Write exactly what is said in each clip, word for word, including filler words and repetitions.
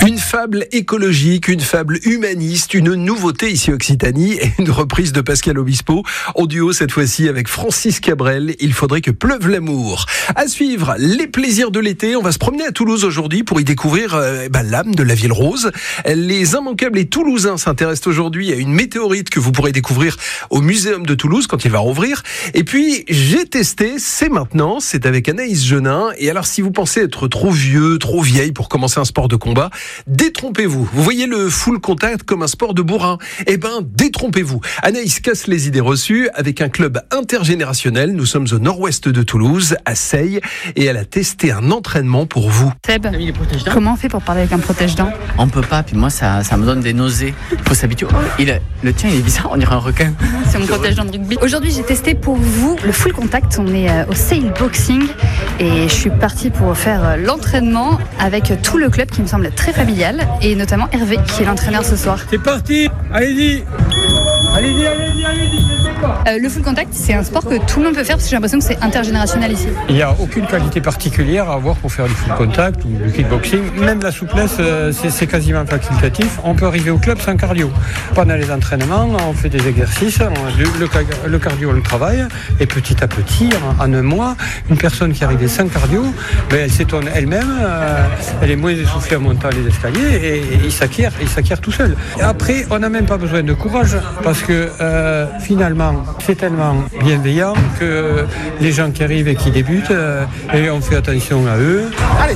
Une fable écologique, une fable humaniste, une nouveauté ici Occitanie et une reprise de Pascal Obispo en duo cette fois-ci avec Francis Cabrel. Il faudrait que pleuve l'amour. À suivre, les plaisirs de l'été. On va se promener à Toulouse aujourd'hui pour y découvrir euh, bah, l'âme de la ville rose. Les immanquables et toulousains s'intéressent aujourd'hui à une météorite que vous pourrez découvrir au Muséum de Toulouse quand il va rouvrir. Et puis, j'ai testé, c'est maintenant, c'est avec Anaïs Genin. Et alors, si vous pensez être trop vieux, trop vieille pour commencer un sport de combat, détrompez-vous. Vous voyez le full contact comme un sport de bourrin. Eh ben, détrompez-vous. Anaïs casse les idées reçues avec un club intergénérationnel. Nous sommes au nord-ouest de Toulouse, à Seille, et elle a testé un entraînement pour vous. Seb, comment on fait pour parler avec un protège-dents ? On peut pas, puis moi ça, ça me donne des nausées. Faut s'habituer. Oh, il, le tien il est bizarre, on dirait un requin. C'est mon protège-dents de rugby. Aujourd'hui j'ai testé pour vous le full contact. On est au Seille Boxing et je suis partie pour faire l'entraînement avec tout le club qui me semble très familial et notamment Hervé qui est l'entraîneur ce soir. C'est parti, allez-y. Allez-y, allez-y, allez-y, euh, Le full contact, c'est un sport que tout le monde peut faire parce que j'ai l'impression que c'est intergénérationnel ici. Il n'y a aucune qualité particulière à avoir pour faire du full contact ou du kickboxing. Même la souplesse, euh, c'est, c'est quasiment facultatif. On peut arriver au club sans cardio. Pendant les entraînements, on fait des exercices, on, le, le, le cardio, on le travaille. Et petit à petit, en, en un mois, une personne qui arrive sans cardio, ben, elle s'étonne elle-même, euh, elle est moins essoufflée en montant les escaliers et, et il s'acquiert, il s'acquiert tout seul. Et après, on n'a même pas besoin de courage parce que euh, finalement, c'est tellement bienveillant que les gens qui arrivent et qui débutent, euh, et on fait attention à eux. Allez,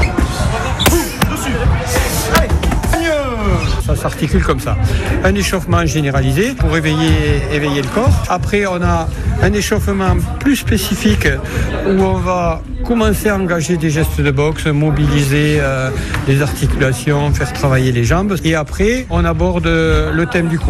dessus. Allez. Ça s'articule comme ça. Un échauffement généralisé pour éveiller, éveiller le corps. Après, on a un échauffement plus spécifique où on va commencer à engager des gestes de boxe, mobiliser euh, les articulations, faire travailler les jambes. Et après, on aborde le thème du coup.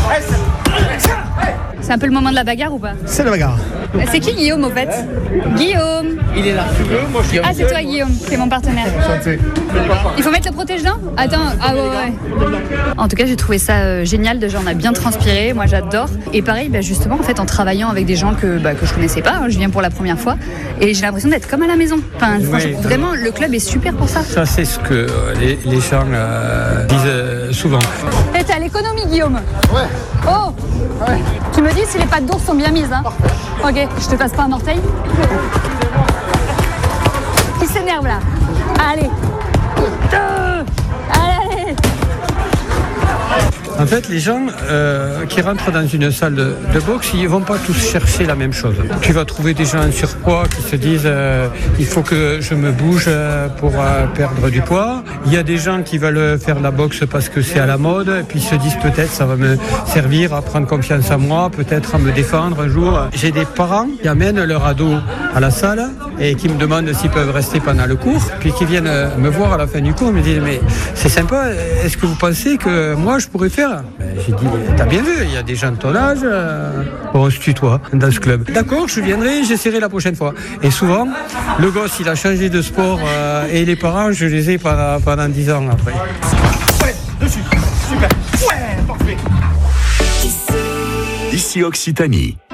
C'est un peu le moment de la bagarre ou pas ? C'est la bagarre. C'est qui Guillaume au fait ? Guillaume. Il est là. Ah, c'est toi Guillaume, c'est mon partenaire. Il faut mettre le protège-dents ? Attends, ah ouais, ouais. En tout cas, j'ai trouvé ça euh, génial. Déjà, on a bien transpiré. Moi, j'adore. Et pareil, bah, justement, en fait, en travaillant avec des gens que, bah, que je connaissais pas, hein, je viens pour la première fois. Et j'ai l'impression d'être comme à la maison. Enfin, oui, franchement, vraiment, le club est super pour ça. Ça, c'est ce que les, les gens euh, disent euh, souvent. Et t'es à l'économie, Guillaume ? Ouais. Oh Ouais. Tu me dis si les pattes d'ours sont bien mises, hein ? Ok, je te passe pas un orteil. Qui s'énerve là ? Allez. Euh, allez, allez. En fait, les gens euh, qui rentrent dans une salle de, de boxe, ils ne vont pas tous chercher la même chose. Tu vas trouver des gens en surpoids qui se disent euh, il faut que je me bouge euh, pour euh, perdre du poids. Il y a des gens qui veulent faire la boxe parce que c'est à la mode, et puis ils se disent peut-être ça va me servir à prendre confiance en moi, peut-être à me défendre un jour. J'ai des parents qui amènent leur ado à la salle et qui me demandent s'ils peuvent rester pendant le cours, puis qui viennent me voir à la fin du cours et me disent mais c'est sympa, est-ce que vous pensez que moi je pourrais faire ? Ben, j'ai dit, t'as bien vu, il y a des gens de ton âge, euh, on se tutoie dans ce club. D'accord, je viendrai, j'essaierai la prochaine fois. Et souvent, le gosse, il a changé de sport euh, et les parents, je les ai pendant, pendant dix ans après. Ouais, dessus, super, ouais, parfait. Ici Occitanie.